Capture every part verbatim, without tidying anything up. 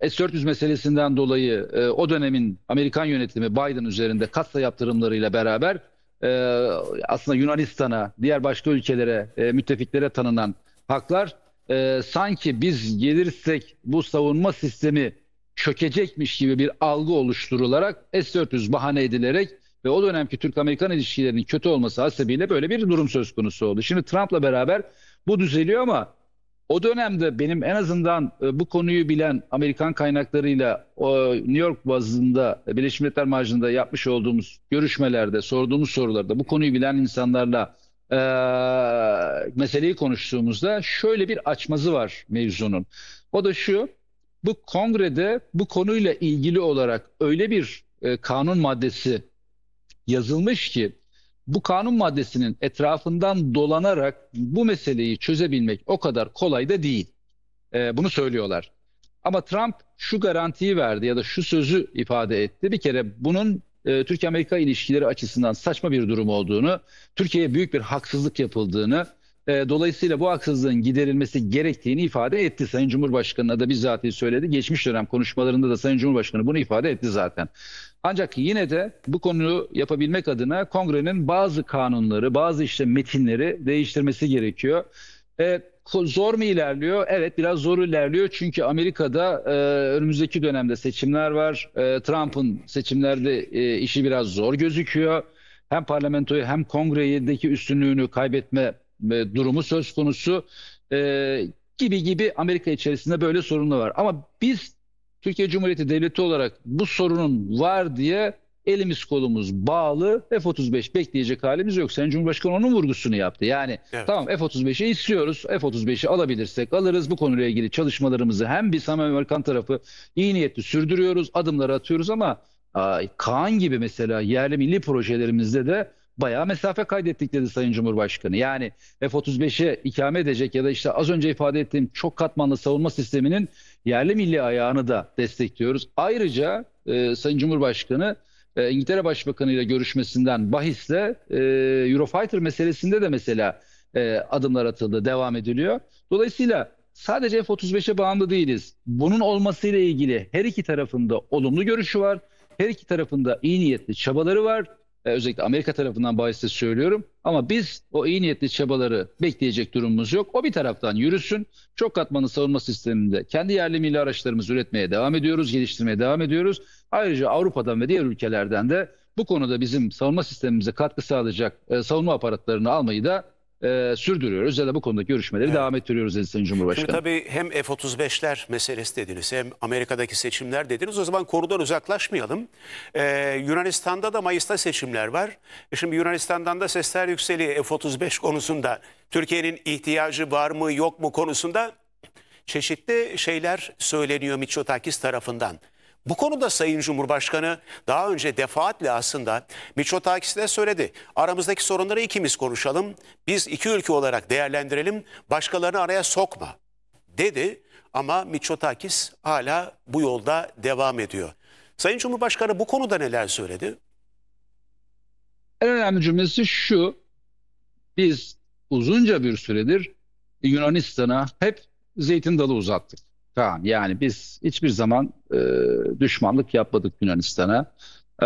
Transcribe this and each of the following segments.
S dört yüz meselesinden dolayı e, o dönemin Amerikan yönetimi Biden üzerinde kassa yaptırımlarıyla beraber e, aslında Yunanistan'a, diğer başka ülkelere, e, müttefiklere tanınan haklar e, sanki biz gelirsek bu savunma sistemi çökecekmiş gibi bir algı oluşturularak S dört yüz bahane edilerek ve o dönemki Türk-Amerikan ilişkilerinin kötü olması hasebiyle böyle bir durum söz konusu oldu. Şimdi Trump'la beraber bu düzeliyor ama o dönemde benim en azından e, bu konuyu bilen Amerikan kaynaklarıyla o New York bazında e, Birleşmiş Milletler Marjı'nda yapmış olduğumuz görüşmelerde, sorduğumuz sorularda bu konuyu bilen insanlarla e, meseleyi konuştuğumuzda şöyle bir açmazı var mevzunun. O da şu: bu kongrede bu konuyla ilgili olarak öyle bir e, kanun maddesi yazılmış ki bu kanun maddesinin etrafından dolanarak bu meseleyi çözebilmek o kadar kolay da değil. Ee, bunu söylüyorlar. Ama Trump şu garantiyi verdi ya da şu sözü ifade etti. Bir kere bunun e, Türkiye-Amerika ilişkileri açısından saçma bir durum olduğunu, Türkiye'ye büyük bir haksızlık yapıldığını, e, dolayısıyla bu haksızlığın giderilmesi gerektiğini ifade etti. Sayın Cumhurbaşkanı'na da bizzat söyledi. Geçmiş dönem konuşmalarında da Sayın Cumhurbaşkanı bunu ifade etti zaten. Ancak yine de bu konuyu yapabilmek adına kongrenin bazı kanunları, bazı işte metinleri değiştirmesi gerekiyor. E, zor mu ilerliyor? Evet, biraz zor ilerliyor. Çünkü Amerika'da e, önümüzdeki dönemde seçimler var. E, Trump'ın seçimlerde e, işi biraz zor gözüküyor. Hem parlamentoyu hem kongredeki üstünlüğünü kaybetme e, durumu söz konusu. E, gibi gibi Amerika içerisinde böyle sorunlar var. Ama biz Türkiye Cumhuriyeti Devleti olarak bu sorunun var diye elimiz kolumuz bağlı, F otuz beş bekleyecek halimiz yok. Sayın Cumhurbaşkanı onun vurgusunu yaptı. Yani Evet. tamam, F otuz beşi istiyoruz. F otuz beşi alabilirsek alırız. Bu konuyla ilgili çalışmalarımızı hem biz hem Amerikan tarafı iyi niyetli sürdürüyoruz, adımları atıyoruz ama ay, Kaan gibi mesela yerli milli projelerimizde de bayağı mesafe kaydettik dedi Sayın Cumhurbaşkanı. Yani F otuz beşe ikame edecek ya da işte az önce ifade ettiğim çok katmanlı savunma sisteminin yerli milli ayağını da destekliyoruz. Ayrıca e, Sayın Cumhurbaşkanı e, İngiltere Başbakanı ile görüşmesinden bahisle e, Eurofighter meselesinde de mesela e, adımlar atıldı, devam ediliyor. Dolayısıyla sadece F otuz beşe bağımlı değiliz. Bunun olmasıyla ilgili her iki tarafında olumlu görüşü var. Her iki tarafında iyi niyetli çabaları var. E, özellikle Amerika tarafından bahisle söylüyorum. Ama biz o iyi niyetli çabaları bekleyecek durumumuz yok. O bir taraftan yürüsün. Çok katmanlı savunma sisteminde kendi yerli milli araçlarımızı üretmeye devam ediyoruz, geliştirmeye devam ediyoruz. Ayrıca Avrupa'dan ve diğer ülkelerden de bu konuda bizim savunma sistemimize katkı sağlayacak e, savunma aparatlarını almayı da e, sürdürüyoruz. Ya da bu konudaki görüşmeleri Evet. devam ettiriyoruz dedi Sayın Cumhurbaşkanı. Şimdi tabii hem F otuz beşler meselesi dediniz hem Amerika'daki seçimler dediniz. O zaman konudan uzaklaşmayalım. Ee, Yunanistan'da da Mayıs'ta seçimler var. E şimdi Yunanistan'dan da sesler yükseliyor F otuz beş konusunda. Türkiye'nin ihtiyacı var mı yok mu konusunda çeşitli şeyler söyleniyor Mitsotakis tarafından. Bu konuda Sayın Cumhurbaşkanı daha önce defaatle aslında Mitsotakis de söyledi. Aramızdaki sorunları ikimiz konuşalım. Biz iki ülke olarak değerlendirelim. Başkalarını araya sokma dedi. Ama Mitsotakis hala bu yolda devam ediyor. Sayın Cumhurbaşkanı bu konuda neler söyledi? En önemli cümlesi şu: biz uzunca bir süredir Yunanistan'a hep zeytin dalı uzattık. Tamam, yani biz hiçbir zaman e, düşmanlık yapmadık Yunanistan'a. E,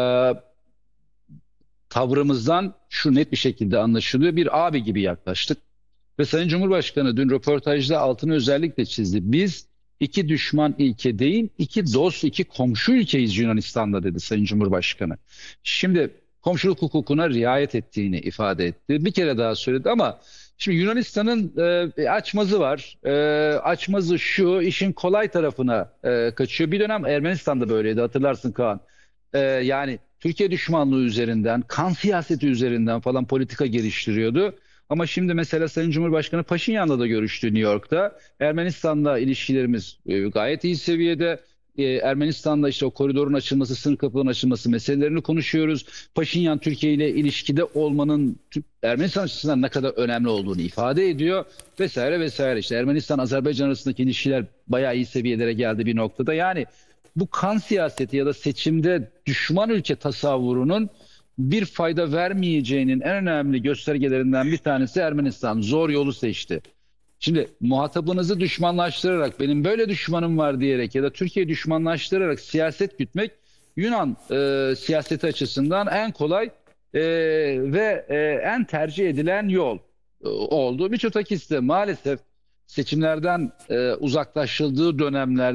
tavrımızdan şu net bir şekilde anlaşılıyor: bir abi gibi yaklaştık. Ve Sayın Cumhurbaşkanı dün röportajda altını özellikle çizdi. Biz iki düşman ülke değil, iki dost, iki komşu ülkeyiz Yunanistan'da dedi Sayın Cumhurbaşkanı. Şimdi komşuluk hukukuna riayet ettiğini ifade etti. Bir kere daha söyledi ama şimdi Yunanistan'ın e, açmazı var. E, açmazı şu: işin kolay tarafına e, kaçıyor. Bir dönem Ermenistan'da böyleydi, hatırlarsın Kaan. E, yani Türkiye düşmanlığı üzerinden, kan siyaseti üzerinden falan politika geliştiriyordu. Ama şimdi mesela Sayın Cumhurbaşkanı Paşinyan'la da görüştü New York'ta. Ermenistan'la ilişkilerimiz e, gayet iyi seviyede. E, Ermenistan'da işte o koridorun açılması, sınır kapılarının açılması meselelerini konuşuyoruz. Paşinyan Türkiye ile ilişkide olmanın Ermenistan açısından ne kadar önemli olduğunu ifade ediyor. Vesaire vesaire. İşte Ermenistan-Azerbaycan arasındaki ilişkiler bayağı iyi seviyelere geldi bir noktada. Yani bu kan siyaseti ya da seçimde düşman ülke tasavvurunun bir fayda vermeyeceğinin en önemli göstergelerinden bir tanesi Ermenistan. Zor yolu seçti. Şimdi muhatabınızı düşmanlaştırarak, benim böyle düşmanım var diyerek ya da Türkiye düşmanlaştırarak siyaset gütmek Yunan e, siyaseti açısından en kolay e, ve e, en tercih edilen yol e, oldu. Mitsotakis de maalesef seçimlerden e, uzaklaşıldığı dönemlerde